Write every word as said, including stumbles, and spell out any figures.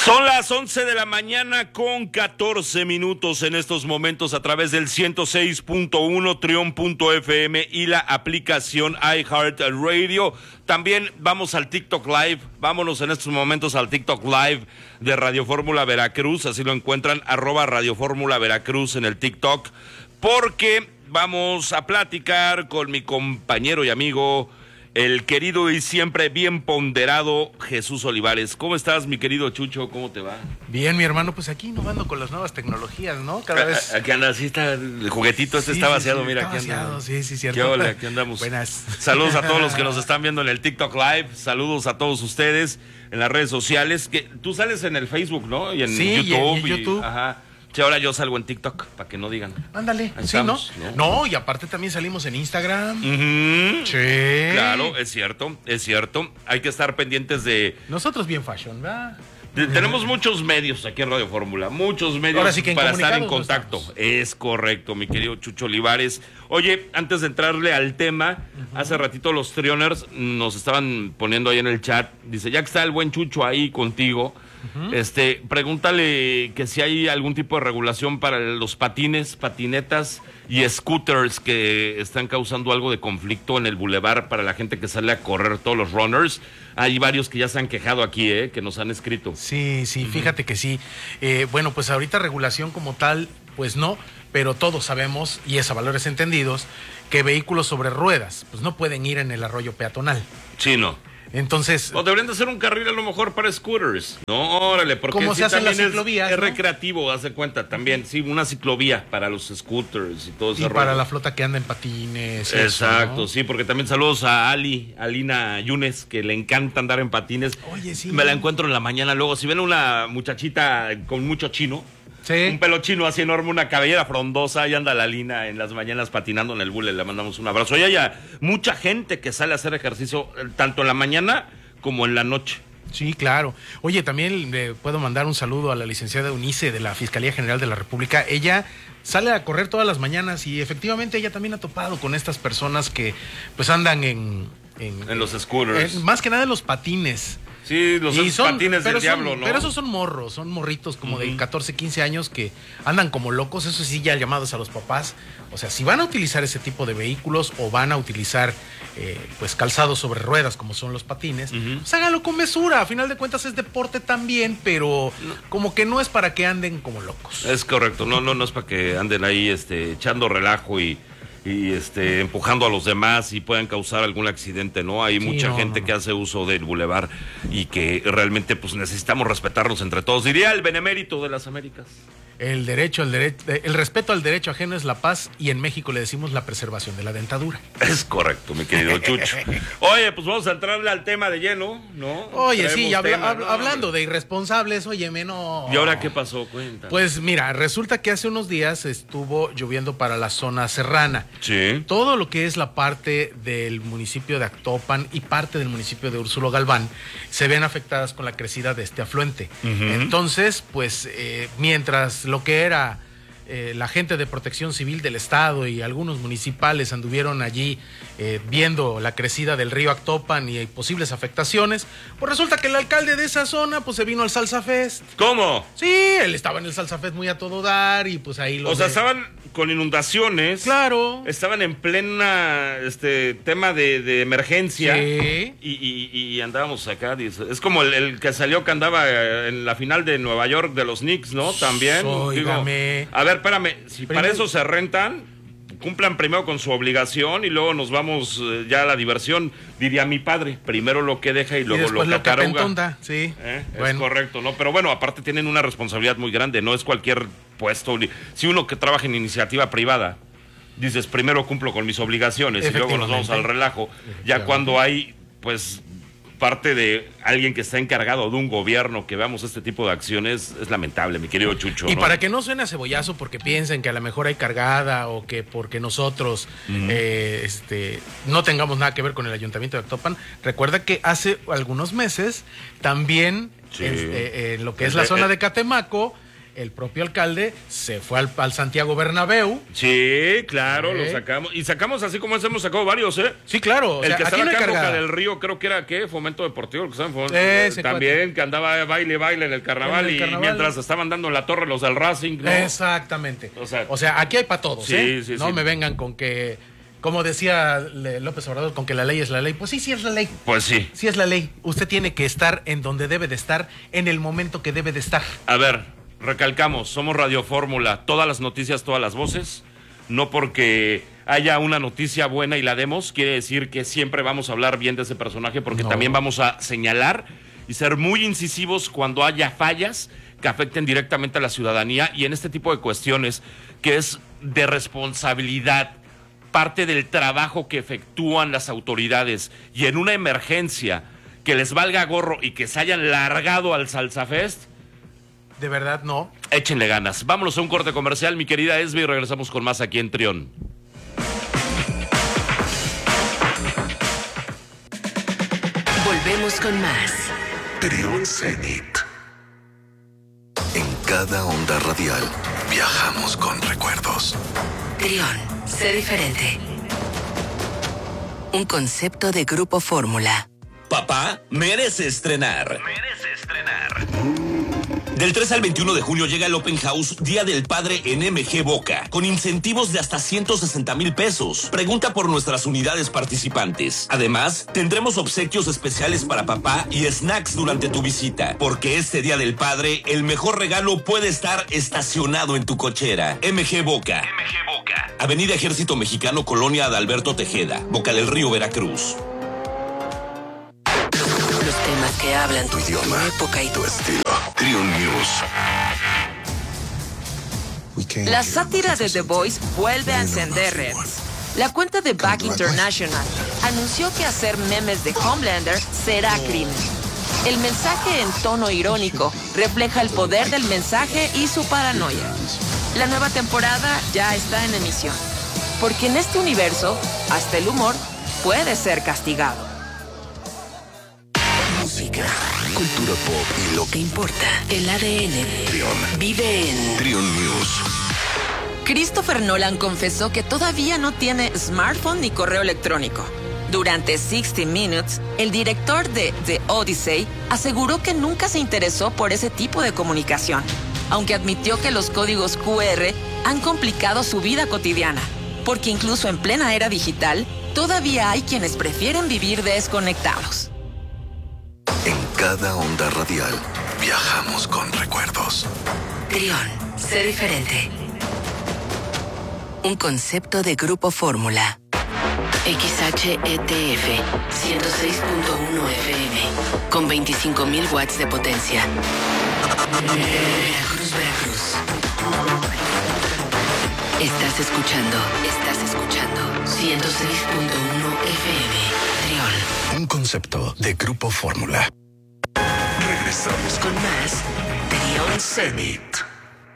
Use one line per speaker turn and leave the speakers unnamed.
Son las once de la mañana con catorce minutos en estos momentos a través del ciento seis punto uno Trión punto F M y la aplicación iHeartRadio. También vamos al TikTok Live, vámonos en estos momentos al TikTok Live de Radio Fórmula Veracruz, así lo encuentran, arroba Radio Fórmula Veracruz en el TikTok, porque vamos a platicar con mi compañero y amigo, el querido y siempre bien ponderado Jesús Olivares. ¿Cómo estás, mi querido Chucho? ¿Cómo te va?
Bien, mi hermano, pues aquí innovando con las nuevas tecnologías, ¿no? Cada vez...
Aquí anda, así está, el juguetito este
sí,
está
sí,
vaciado,
sí,
mira,
está
aquí
vaciado,
anda.
sí, sí, cierto.
¿Qué hola? Aquí andamos.
Buenas.
Saludos a todos los que nos están viendo en el TikTok Live, saludos a todos ustedes en las redes sociales. Que tú sales en el Facebook, ¿no? Y en
sí,
YouTube.
Y en, y en YouTube.
Y, ajá. Sí, ahora yo salgo en TikTok, para que no digan.
Ándale,
Ahí
sí,
estamos,
¿no?
¿no?
No, y aparte también salimos en Instagram.
Uh-huh.
Sí.
Claro, es cierto, es cierto. Hay que estar pendientes de...
Nosotros bien fashion, ¿verdad?
de tenemos muchos medios aquí en Radio Fórmula, muchos medios
Ahora sí que en
para estar en
no
contacto.
estamos.
Es correcto, mi querido Chucho Olivares. Oye, antes de entrarle al tema, uh-huh. hace ratito los Trioners nos estaban poniendo ahí en el chat. Dice, ya que está el buen Chucho ahí contigo, Uh-huh. Este, pregúntale que si hay algún tipo de regulación para los patines, patinetas y scooters que están causando algo de conflicto en el bulevar para la gente que sale a correr, todos los runners. Hay varios que ya se han quejado aquí, ¿eh? Que nos han escrito.
Sí, sí, uh-huh. Fíjate que sí. Eh, bueno, pues ahorita regulación como tal, pues no, pero todos sabemos, y es a valores entendidos, que vehículos sobre ruedas, pues no pueden ir en el arroyo peatonal.
Sí, no.
Entonces...
O deberían de hacer un carril a lo mejor para scooters. No, órale, porque
¿cómo
sí,
se hacen las
es,
ciclovías?
Es
¿no?
recreativo, haz de cuenta también. Sí, una ciclovía para los scooters y todo eso.
Y para rollo. La flota que anda en patines.
Exacto,
eso, ¿no?
Sí, porque también saludos a Ali, Alina Yunes, que le encanta andar en patines.
Oye, sí.
Me la encuentro en la mañana luego. Si ven una muchachita con mucho chino,
sí.
Un pelo chino así enorme, una cabellera frondosa, y anda la Lina en las mañanas patinando en el bule, le mandamos un abrazo. Y hay mucha gente que sale a hacer ejercicio tanto en la mañana como en la noche.
Sí, claro. Oye, también le puedo mandar un saludo a la licenciada Eunice de la Fiscalía General de la República. Ella sale a correr todas las mañanas y efectivamente ella también ha topado con estas personas que pues andan en... En,
en los scooters.
En, más que nada en los patines.
Sí, los son, patines del
son,
diablo, ¿no?
Pero esos son morros, son morritos como uh-huh. de catorce, quince años que andan como locos, eso sí, ya llamados a los papás. O sea, si van a utilizar ese tipo de vehículos o van a utilizar eh, pues calzados sobre ruedas como son los patines, uh-huh. pues háganlo con mesura. A final de cuentas es deporte también, pero no. como que no es para que anden como locos.
Es correcto, no, no, no es para que anden ahí este, echando relajo y... y este empujando a los demás y puedan causar algún accidente, ¿no? Hay sí, mucha no, gente no, no. que hace uso del bulevar y que realmente pues necesitamos respetarnos entre todos. Diría el benemérito de las Américas.
El derecho, el derecho, el respeto al derecho ajeno es la paz y en México le decimos la preservación de la dentadura.
Es correcto, mi querido Chucho. Oye, pues vamos a entrarle al tema de lleno, ¿no?
Oye, Traemos sí, habla, tema, hab, ¿no? hablando de irresponsables, óyeme, no.
¿Y ahora qué pasó? Cuéntame.
Pues mira, resulta que hace unos días estuvo lloviendo para la zona serrana.
Sí.
Todo lo que es la parte del municipio de Actopan y parte del municipio de Úrsulo Galván se ven afectadas con la crecida de este afluente. Uh-huh. Entonces, pues, eh, mientras lo que era eh, la gente de Protección Civil del Estado y algunos municipales anduvieron allí eh, viendo la crecida del río Actopan y posibles afectaciones, pues resulta que el alcalde de esa zona pues se vino al Salsa Fest.
¿Cómo?
Sí, él estaba en el Salsa Fest muy a todo dar y pues ahí lo...
O sea, estaban con inundaciones.
Claro.
Estaban en plena este tema de, de emergencia.
Sí.
Y, y, y andábamos acá. Dice, es como el, el que salió que andaba en la final de Nueva York de los Knicks, ¿no? También.
Óigame.
Digo, a ver, espérame. Si Primero... para eso se rentan, cumplan primero con su obligación y luego nos vamos eh, ya a la diversión. Diría mi padre, primero lo que deja y luego
y
lo que
ataruga. Sí.
¿Eh?
Bueno.
Es correcto, ¿no? Pero bueno, aparte tienen una responsabilidad muy grande, no es cualquier puesto. Si uno que trabaja en iniciativa privada, dices, primero cumplo con mis obligaciones y luego nos vamos al relajo. Ya cuando hay, pues, parte de alguien que está encargado de un gobierno que veamos este tipo de acciones, es lamentable, mi querido Chucho.
Y
¿no?
para que no suene a cebollazo porque piensen que a lo mejor hay cargada o que porque nosotros uh-huh. eh, este, no tengamos nada que ver con el Ayuntamiento de Actopan, recuerda que hace algunos meses también sí. en, eh, en lo que es la zona de Catemaco el propio alcalde se fue al, al Santiago Bernabéu.
Sí, claro,
¿Eh?
lo sacamos. Y sacamos así como ese, hemos sacado varios, ¿eh?
Sí, claro. O
el
sea,
que
aquí
estaba
no hay
acá en Boca
cargada.
del Río, creo que era, ¿qué? Fomento Deportivo. Que estaban,
Ese
también,
cuate.
que andaba baile, baile en el carnaval.
En el
y
carnaval.
mientras estaban dando la torre los del Racing, ¿no?
Exactamente.
O sea,
o sea, aquí hay para todos,
sí,
¿eh?
sí,
no
sí.
me vengan con que, como decía López Obrador, con que la ley es la ley. Pues sí, sí es la ley.
Pues sí.
Sí es la ley. Usted tiene que estar en donde debe de estar, en el momento que debe de estar.
A ver, recalcamos, somos Radio Fórmula, todas las noticias, todas las voces. No porque haya una noticia buena y la demos, quiere decir que siempre vamos a hablar bien de ese personaje, porque
No.
también vamos a señalar y ser muy incisivos cuando haya fallas que afecten directamente a la ciudadanía y en este tipo de cuestiones que es de responsabilidad, parte del trabajo que efectúan las autoridades, y en una emergencia que les valga gorro y que se hayan largado al Salsa Fest,
De verdad, no.
échenle ganas. Vámonos a un corte comercial, mi querida Esme, y regresamos con más aquí en Trión.
Volvemos con más.
Trión Zenit. En cada onda radial viajamos con recuerdos.
Trión, sé diferente. Un concepto de Grupo Fórmula.
Papá merece estrenar.
Merece estrenar.
Del tres al veintiuno de junio llega el Open House Día del Padre en M G Boca, con incentivos de hasta ciento sesenta mil pesos. Pregunta por nuestras unidades participantes. Además, tendremos obsequios especiales para papá y snacks durante tu visita, porque este Día del Padre, el mejor regalo puede estar estacionado en tu cochera. M G Boca.
M G Boca.
Avenida Ejército Mexicano, Colonia Adalberto Tejeda, Boca del Río, Veracruz.
Los temas que hablan
Tu idioma,
tu época y tu
tu estilo. Trión News.
La sátira de The Voice vuelve a encender redes. La cuenta de Back International anunció que hacer memes de Homelander será crimen. El mensaje en tono irónico refleja el poder del mensaje y su paranoia. La nueva temporada ya está en emisión, porque en este universo, hasta el humor puede ser castigado.
música, cultura pop y lo que importa. El A D N
Trión.
vive en
Trión News.
Christopher Nolan confesó que todavía no tiene smartphone ni correo electrónico. Durante sixty minutes, el director de The Odyssey aseguró que nunca se interesó por ese tipo de comunicación, aunque admitió que los códigos Q R han complicado su vida cotidiana, porque incluso en plena era digital, todavía hay quienes prefieren vivir desconectados.
En cada onda radial viajamos con recuerdos.
Trión, sé diferente. Un concepto de Grupo Fórmula. X H E T F ciento seis punto uno F M con veinticinco mil watts de potencia. Veracruz, Veracruz. Estás escuchando, estás escuchando ciento seis punto uno F M. Trión.
Un concepto de Grupo Fórmula. Regresamos
Con más Trión
Zenit.